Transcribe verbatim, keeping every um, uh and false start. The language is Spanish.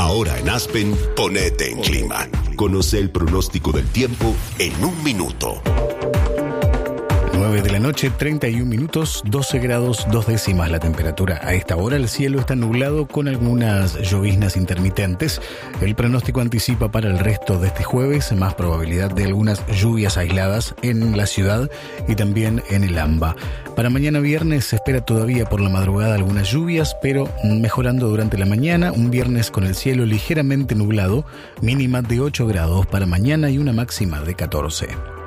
Ahora en Aspen, ponete en clima. Conoce el pronóstico del tiempo en un minuto. nueve de la noche, treinta y un minutos, doce grados, dos décimas la temperatura. A esta hora el cielo está nublado con algunas lloviznas intermitentes. El pronóstico anticipa para el resto de este jueves más probabilidad de algunas lluvias aisladas en la ciudad y también en el AMBA. Para mañana viernes se espera todavía por la madrugada algunas lluvias, pero mejorando durante la mañana. Un viernes con el cielo ligeramente nublado, mínima de ocho grados para mañana y una máxima de catorce.